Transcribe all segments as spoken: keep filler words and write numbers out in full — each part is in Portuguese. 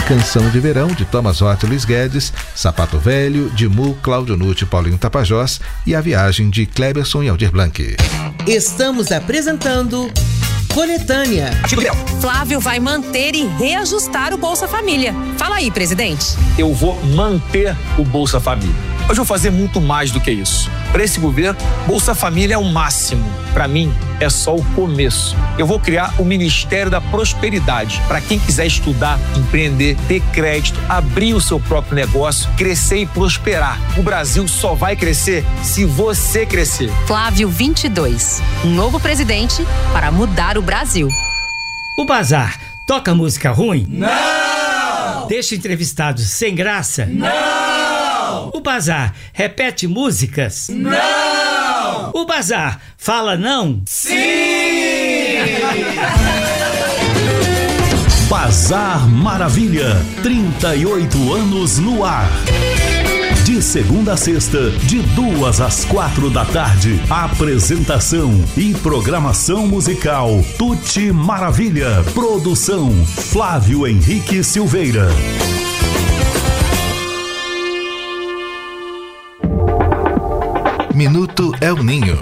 Canção de Verão, de Thomas Roth e Luiz Guedes, Sapato Velho, de Mu, Cláudio Nutti e Paulinho Tapajós, e A Viagem, de Kleberson e Aldir Blanc. Estamos apresentando Coletânea. Flávio vai manter e reajustar o Bolsa Família. Fala aí, presidente. Eu vou manter o Bolsa Família. Hoje eu vou fazer muito mais do que isso. Para esse governo, Bolsa Família é o máximo. Para mim, é só o começo. Eu vou criar o Ministério da Prosperidade para quem quiser estudar, empreender, ter crédito, abrir o seu próprio negócio, crescer e prosperar. O Brasil só vai crescer se você crescer. Flávio vinte e dois, um novo presidente para mudar o Brasil. O Bazar toca música ruim? Não! Deixa entrevistados sem graça? Não! O Bazar repete músicas? Não! O Bazar fala não? Sim! Bazar Maravilha, trinta e oito anos no ar. De segunda a sexta, de duas às quatro da tarde. Apresentação e programação musical Tuti Maravilha. Produção Flávio Henrique Silveira. Minuto El Ninho.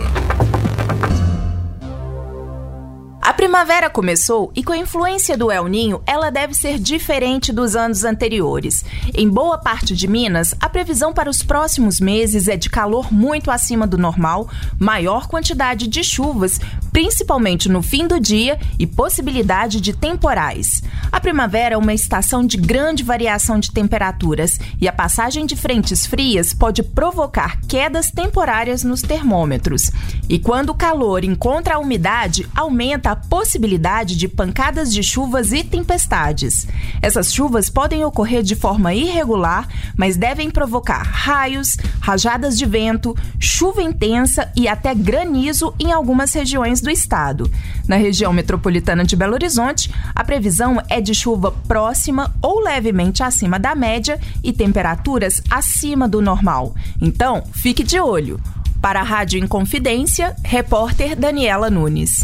A primavera começou e, com a influência do El Ninho, ela deve ser diferente dos anos anteriores. Em boa parte de Minas, a previsão para os próximos meses é de calor muito acima do normal, maior quantidade de chuvas, principalmente no fim do dia, e possibilidade de temporais. A primavera é uma estação de grande variação de temperaturas e a passagem de frentes frias pode provocar quedas temporárias nos termômetros. E quando o calor encontra a umidade, aumenta a possibilidade de pancadas de chuvas e tempestades. Essas chuvas podem ocorrer de forma irregular, mas devem provocar raios, rajadas de vento, chuva intensa e até granizo em algumas regiões do estado. Na região metropolitana de Belo Horizonte, a previsão é de chuva próxima ou levemente acima da média e temperaturas acima do normal. Então, fique de olho. Para a Rádio Inconfidência, repórter Daniela Nunes.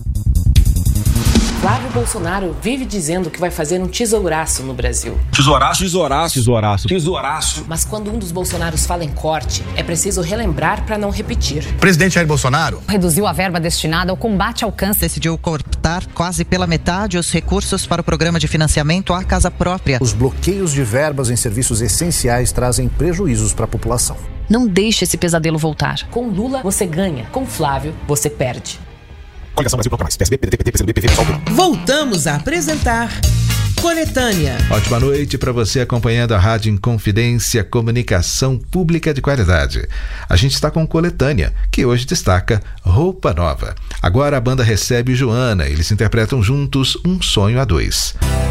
Flávio Bolsonaro vive dizendo que vai fazer um tesouraço no Brasil. Tesouraço? Tesouraço. Tesouraço. Tesouraço. Mas quando um dos Bolsonaros fala em corte, é preciso relembrar para não repetir. O presidente Jair Bolsonaro reduziu a verba destinada ao combate ao câncer. Decidiu cortar quase pela metade os recursos para o programa de financiamento à casa própria. Os bloqueios de verbas em serviços essenciais trazem prejuízos para a população. Não deixe esse pesadelo voltar. Com Lula, você ganha. Com Flávio, você perde. Voltamos a apresentar Coletânea. Ótima noite para você acompanhando a Rádio Inconfidência, comunicação pública de qualidade. A gente está com Coletânea, que hoje destaca Roupa Nova. Agora a banda recebe Joana, eles interpretam juntos Um Sonho a Dois.